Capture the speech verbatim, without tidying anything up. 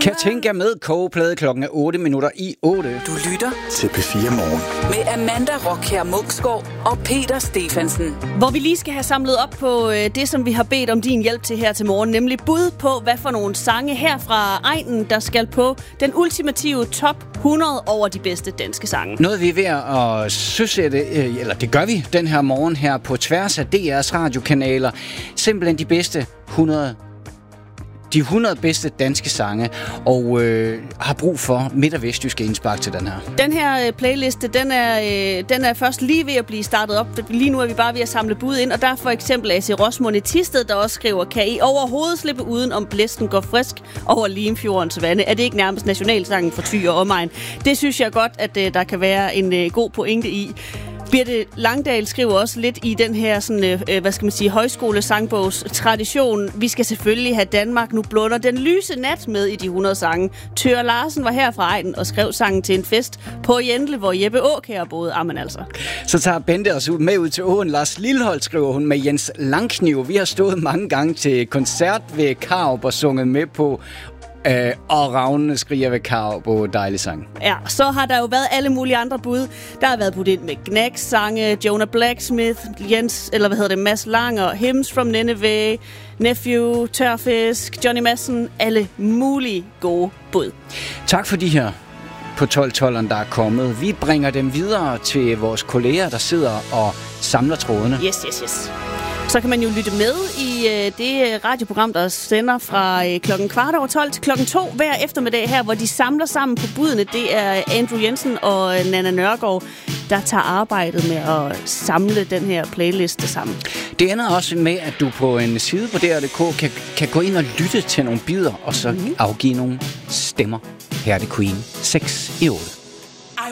Katinka med kogeplade. Klokken er otte minutter i otte. Du lytter til P fire Morgen med Amanda Rockher Munksgaard og Peter Stefansen. Hvor vi lige skal have samlet op på øh, det, som vi har bedt om din hjælp til her til morgen. Nemlig bud på, hvad for nogle sange her fra egnen, der skal på den ultimative top hundrede over de bedste danske sange. Noget vi er ved at søsætte, øh, eller det gør vi den her morgen her på tværs af D R's radiokanaler. Simpelthen de bedste hundrede De hundrede bedste danske sange, og øh, har brug for midt- og vestjyske indspark til den her. Den her øh, playliste, den er, øh, den er først lige ved at blive startet op. Lige nu er vi bare ved at samle bud ind, og der er for eksempel A C Rosmund i Thisted, der også skriver, kan I overhovedet slippe uden om blæsten går frisk over Limfjordens vande? Er det ikke nærmest nationalsangen for Thy og omegn? Det synes jeg godt, at øh, der kan være en øh, god pointe i. Birte Langdal skriver også lidt i den her sådan, øh, hvad skal man sige, højskole-sangbogs tradition. Vi skal selvfølgelig have Danmark nu blunder den lyse nat med i de hundrede sange. Tør Larsen var her fra egnen og skrev sangen til en fest på Jentle, hvor Jeppe Aakjær boede. Amen altså. Så tager Bente os ud med ud til åen. Lars Lilholt skriver hun med Jens Langkniv. Vi har stået mange gange til koncert ved Karup og sunget med på. Øh, og ravnene skriger ved Karup på dejlig sang. Ja, så har der jo været alle mulige andre bud. Der har været budt ind med Knacks sange, Jonah Blacksmith, Jens, eller hvad hedder det, Mads Langer, Hymns from Nineveh, Nephew, Tørfisk, Johnny Madsen. Alle mulige gode bud. Tak for de her på tolv tolv'eren, der er kommet. Vi bringer dem videre til vores kolleger, der sidder og samler trådene. Yes, yes, yes. Så kan man jo lytte med i øh, det radioprogram, der sender fra øh, klokken kvart over tolv til klokken to hver eftermiddag her, hvor de samler sammen på budene. Det er Andrew Jensen og øh, Nana Nørgaard, der tager arbejdet med at samle den her playliste sammen. Det ender også med, at du på en side på D R punktum d k kan, kan gå ind og lytte til nogle bidder, og så mm-hmm. afgive nogle stemmer. Her er det Queen seks i otte.